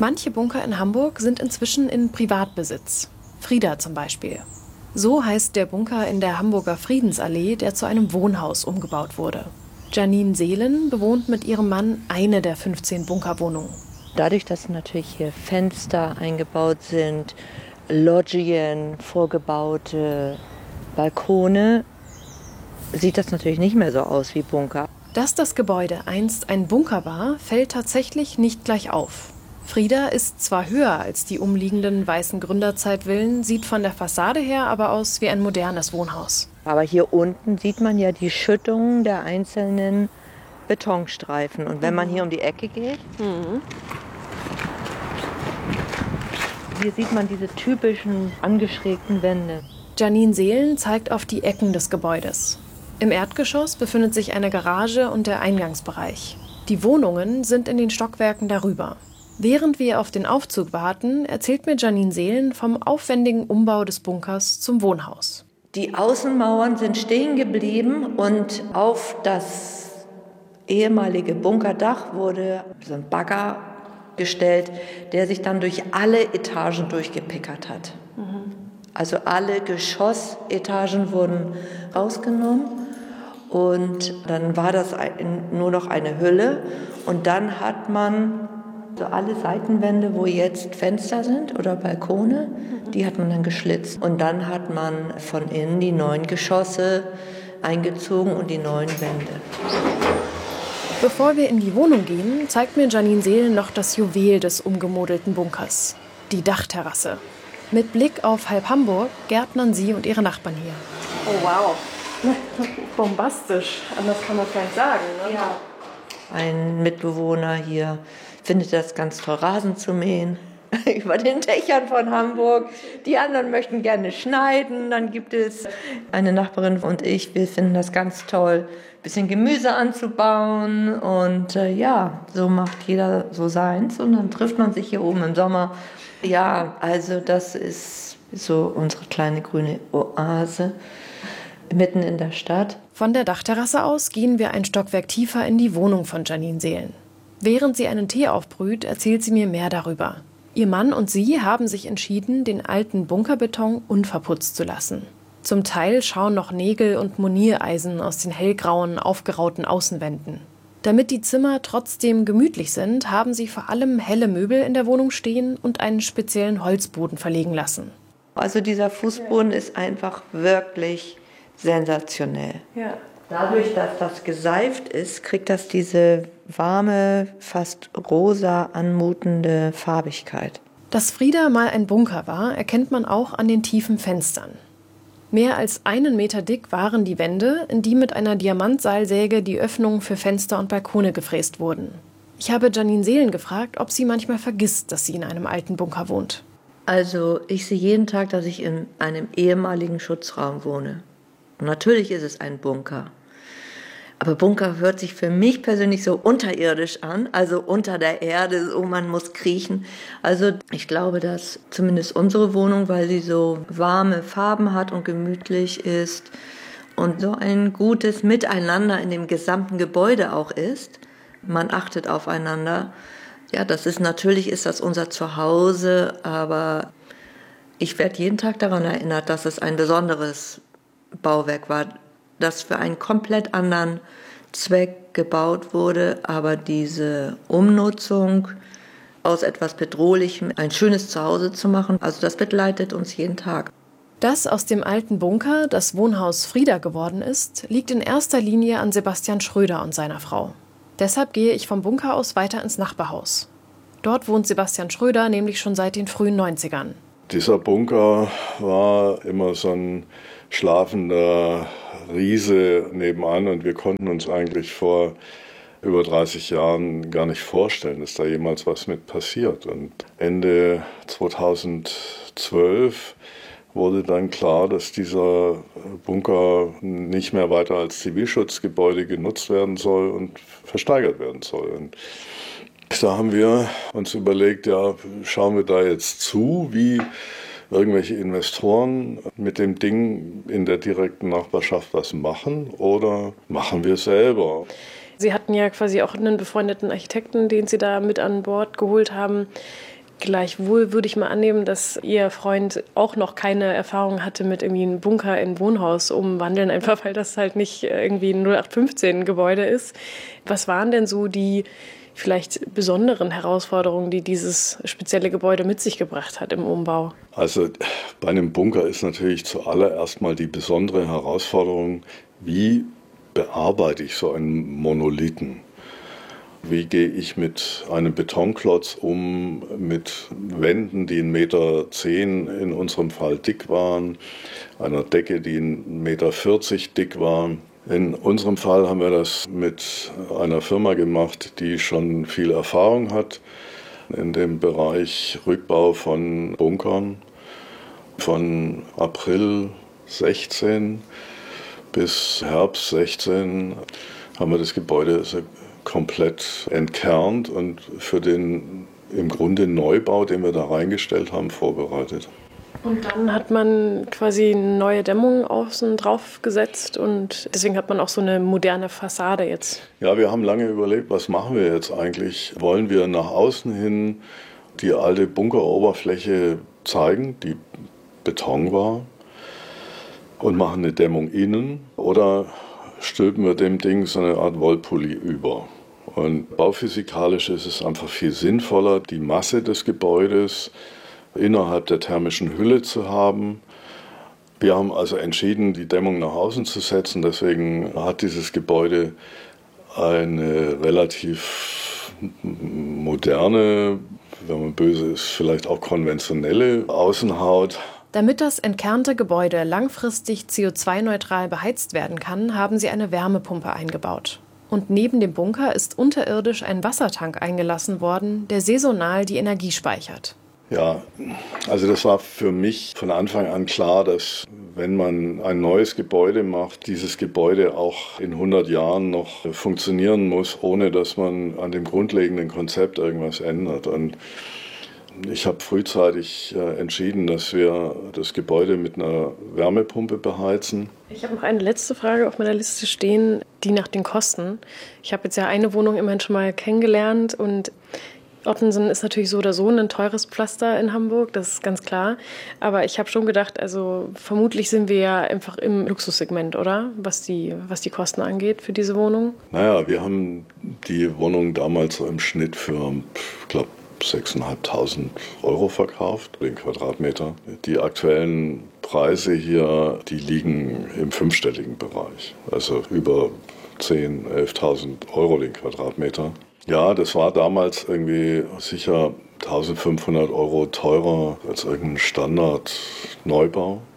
Manche Bunker in Hamburg sind inzwischen in Privatbesitz. Frieda zum Beispiel. So heißt der Bunker in der Hamburger Friedensallee, der zu einem Wohnhaus umgebaut wurde. Janine Seelen bewohnt mit ihrem Mann eine der 15 Bunkerwohnungen. Dadurch, dass natürlich hier Fenster eingebaut sind, Loggien, vorgebaute Balkone, sieht das natürlich nicht mehr so aus wie Bunker. Dass das Gebäude einst ein Bunker war, fällt tatsächlich nicht gleich auf. Frieda ist zwar höher als die umliegenden weißen Gründerzeitvillen, sieht von der Fassade her aber aus wie ein modernes Wohnhaus. Aber hier unten sieht man ja die Schüttungen der einzelnen Betonstreifen. Und wenn man hier um die Ecke geht, hier sieht man diese typischen angeschrägten Wände. Janine Seelen zeigt auf die Ecken des Gebäudes. Im Erdgeschoss befindet sich eine Garage und der Eingangsbereich. Die Wohnungen sind in den Stockwerken darüber. Während wir auf den Aufzug warten, erzählt mir Janine Seelen vom aufwendigen Umbau des Bunkers zum Wohnhaus. Die Außenmauern sind stehen geblieben und auf das ehemalige Bunkerdach wurde so ein Bagger gestellt, der sich dann durch alle Etagen durchgepickert hat. Also alle Geschossetagen wurden rausgenommen und dann war das nur noch eine Hülle und dann hat man so alle Seitenwände, wo jetzt Fenster sind oder Balkone, die hat man dann geschlitzt. Und dann hat man von innen die neuen Geschosse eingezogen und die neuen Wände. Bevor wir in die Wohnung gehen, zeigt mir Janine Seelen noch das Juwel des umgemodelten Bunkers, die Dachterrasse. Mit Blick auf halb Hamburg gärtnern sie und ihre Nachbarn hier. Oh wow, bombastisch, anders kann man vielleicht sagen. Ne? Ja. Ein Mitbewohner hier findet das ganz toll, Rasen zu mähen über den Dächern von Hamburg. Die anderen möchten gerne schneiden. Dann gibt es eine Nachbarin und ich, wir finden das ganz toll, ein bisschen Gemüse anzubauen. Und ja, so macht jeder so seins. Und dann trifft man sich hier oben im Sommer. Ja, also das ist so unsere kleine grüne Oase mitten in der Stadt. Von der Dachterrasse aus gehen wir ein Stockwerk tiefer in die Wohnung von Janine Seelen. Während sie einen Tee aufbrüht, erzählt sie mir mehr darüber. Ihr Mann und sie haben sich entschieden, den alten Bunkerbeton unverputzt zu lassen. Zum Teil schauen noch Nägel und Moniereisen aus den hellgrauen, aufgerauten Außenwänden. Damit die Zimmer trotzdem gemütlich sind, haben sie vor allem helle Möbel in der Wohnung stehen und einen speziellen Holzboden verlegen lassen. Also dieser Fußboden ist einfach wirklich sensationell. Ja. Dadurch, dass das geseift ist, kriegt das diese warme, fast rosa anmutende Farbigkeit. Dass Frieda mal ein Bunker war, erkennt man auch an den tiefen Fenstern. Mehr als 1 Meter dick waren die Wände, in die mit einer Diamantseilsäge die Öffnungen für Fenster und Balkone gefräst wurden. Ich habe Janine Seelen gefragt, ob sie manchmal vergisst, dass sie in einem alten Bunker wohnt. Also ich sehe jeden Tag, dass ich in einem ehemaligen Schutzraum wohne. Und natürlich ist es ein Bunker. Aber Bunker hört sich für mich persönlich so unterirdisch an, also unter der Erde, so man muss kriechen. Also ich glaube, dass zumindest unsere Wohnung, weil sie so warme Farben hat und gemütlich ist und so ein gutes Miteinander in dem gesamten Gebäude auch ist, man achtet aufeinander. Ja, natürlich ist das unser Zuhause, aber ich werde jeden Tag daran erinnert, dass es ein besonderes Bauwerk war, das für einen komplett anderen Zweck gebaut wurde, aber diese Umnutzung aus etwas Bedrohlichem ein schönes Zuhause zu machen, also das begleitet uns jeden Tag. Dass aus dem alten Bunker das Wohnhaus Frieda geworden ist, liegt in erster Linie an Sebastian Schröder und seiner Frau. Deshalb gehe ich vom Bunker aus weiter ins Nachbarhaus. Dort wohnt Sebastian Schröder nämlich schon seit den frühen 90ern. Dieser Bunker war immer so ein schlafender Riese nebenan und wir konnten uns eigentlich vor über 30 Jahren gar nicht vorstellen, dass da jemals was mit passiert. Und Ende 2012 wurde dann klar, dass dieser Bunker nicht mehr weiter als Zivilschutzgebäude genutzt werden soll und versteigert werden soll. Und da haben wir uns überlegt, ja, schauen wir da jetzt zu, wie irgendwelche Investoren mit dem Ding in der direkten Nachbarschaft was machen oder machen wir es selber? Sie hatten ja quasi auch einen befreundeten Architekten, den Sie da mit an Bord geholt haben. Gleichwohl würde ich mal annehmen, dass Ihr Freund auch noch keine Erfahrung hatte mit irgendwie einem Bunker in Wohnhaus umwandeln, einfach weil das halt nicht irgendwie ein 0815-Gebäude ist. Was waren denn so die vielleicht besonderen Herausforderungen, die dieses spezielle Gebäude mit sich gebracht hat im Umbau? Also bei einem Bunker ist natürlich zuallererst mal die besondere Herausforderung, wie bearbeite ich so einen Monolithen? Wie gehe ich mit einem Betonklotz um, mit Wänden, die 1,10 Meter in unserem Fall dick waren, einer Decke, die 1,40 Meter dick war. In unserem Fall haben wir das mit einer Firma gemacht, die schon viel Erfahrung hat in dem Bereich Rückbau von Bunkern. Von April 16 bis Herbst 16 haben wir das Gebäude komplett entkernt und für den im Grunde Neubau, den wir da reingestellt haben, vorbereitet. Und dann hat man quasi eine neue Dämmung außen drauf gesetzt und deswegen hat man auch so eine moderne Fassade jetzt. Ja, wir haben lange überlegt, was machen wir jetzt eigentlich? Wollen wir nach außen hin die alte Bunkeroberfläche zeigen, die Beton war, und machen eine Dämmung innen, oder stülpen wir dem Ding so eine Art Wollpulli über? Und bauphysikalisch ist es einfach viel sinnvoller, die Masse des Gebäudes innerhalb der thermischen Hülle zu haben. Wir haben also entschieden, die Dämmung nach außen zu setzen. Deswegen hat dieses Gebäude eine relativ moderne, wenn man böse ist, vielleicht auch konventionelle Außenhaut. Damit das entkernte Gebäude langfristig CO2-neutral beheizt werden kann, haben sie eine Wärmepumpe eingebaut. Und neben dem Bunker ist unterirdisch ein Wassertank eingelassen worden, der saisonal die Energie speichert. Ja, also das war für mich von Anfang an klar, dass wenn man ein neues Gebäude macht, dieses Gebäude auch in 100 Jahren noch funktionieren muss, ohne dass man an dem grundlegenden Konzept irgendwas ändert. Und ich habe frühzeitig entschieden, dass wir das Gebäude mit einer Wärmepumpe beheizen. Ich habe noch eine letzte Frage auf meiner Liste stehen, die nach den Kosten. Ich habe jetzt ja eine Wohnung immerhin schon mal kennengelernt und Ottensen ist natürlich so oder so ein teures Pflaster in Hamburg, das ist ganz klar. Aber ich habe schon gedacht, also vermutlich sind wir ja einfach im Luxussegment, oder? Was die Kosten angeht für diese Wohnung. Naja, wir haben die Wohnung damals so im Schnitt für, ich glaube, 6.500 € verkauft, den Quadratmeter. Die aktuellen Preise hier, die liegen im fünfstelligen Bereich, also über 10.000, 11.000 € den Quadratmeter. Ja, das war damals irgendwie sicher 1.500 € teurer als irgendein Standard-Neubau.